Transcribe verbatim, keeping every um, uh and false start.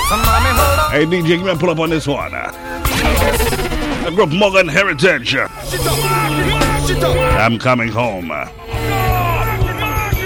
Hey, D J, give me a pull up on this one. The group Morgan Heritage. I'm coming home.